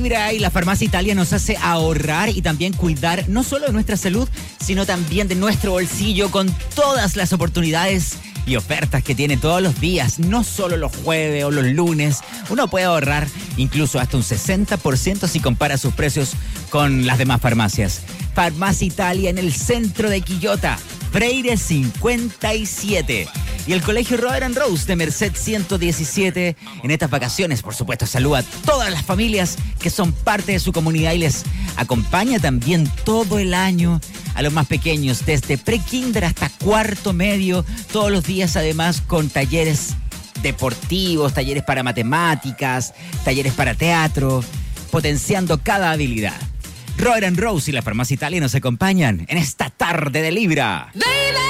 Y la Farmacia Italia nos hace ahorrar y también cuidar no solo de nuestra salud, sino también de nuestro bolsillo con todas las oportunidades y ofertas que tiene todos los días, no solo los jueves o los lunes. Uno puede ahorrar incluso hasta un 60% si compara sus precios con las demás farmacias. Farmacia Italia en el centro de Quillota, Freire 57. Y el Colegio Robert Rose de Merced 117. En estas vacaciones, por supuesto, saluda a todas las familias que son parte de su comunidad y les acompaña también todo el año a los más pequeños, desde pre-kinder hasta cuarto medio, todos los días además con talleres deportivos, talleres para matemáticas, talleres para teatro, potenciando cada habilidad. Robert Rose y la Farmacia Italia nos acompañan en esta tarde de Libra. ¡Baby!